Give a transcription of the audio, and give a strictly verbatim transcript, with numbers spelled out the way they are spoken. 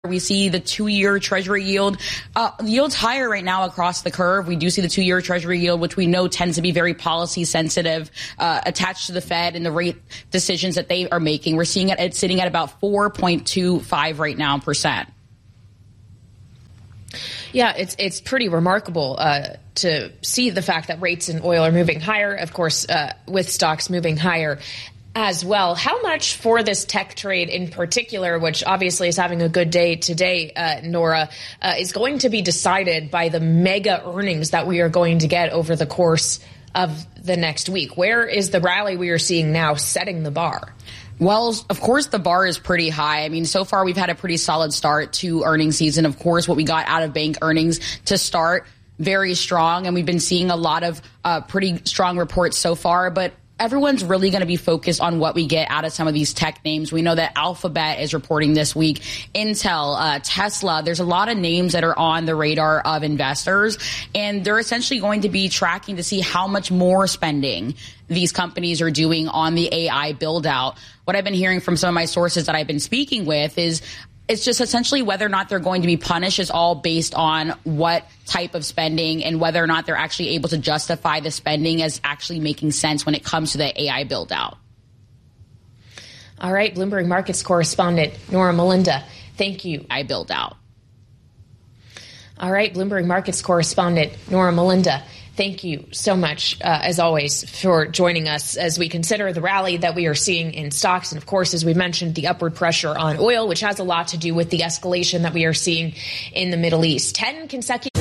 We see the two-year Treasury yield. Uh, the yield's higher right now across the curve. We do see the two-year Treasury yield, which we know tends to be very policy sensitive, uh, attached to the Fed and the rate decisions that they are making. We're seeing it, it's sitting at about four point two five right now percent. Yeah, it's it's pretty remarkable uh, to see the fact that rates in oil are moving higher, of course, uh, with stocks moving higher as well. How much for this tech trade in particular, which obviously is having a good day today, uh, Nora, uh, is going to be decided by the mega earnings that we are going to get over the course of the next week? Where is the rally we are seeing now setting the bar? Well, of course, the bar is pretty high. I mean, so far we've had a pretty solid start to earnings season. Of course, what we got out of bank earnings to start, very strong. And we've been seeing a lot of uh, pretty strong reports so far. But everyone's really going to be focused on what we get out of some of these tech names. We know that Alphabet is reporting this week, Intel, uh, Tesla. There's a lot of names that are on the radar of investors, and they're essentially going to be tracking to see how much more spending these companies are doing on the A I build out. What I've been hearing from some of my sources that I've been speaking with is it's just essentially whether or not they're going to be punished is all based on what type of spending and whether or not they're actually able to justify the spending as actually making sense when it comes to the A I build out. All right, Bloomberg Markets correspondent Nora Melinda, thank you. I build out. All right, Bloomberg Markets correspondent Nora Melinda, thank you so much, uh, as always, for joining us as we consider the rally that we are seeing in stocks. And, of course, as we mentioned, the upward pressure on oil, which has a lot to do with the escalation that we are seeing in the Middle East. Ten consecutive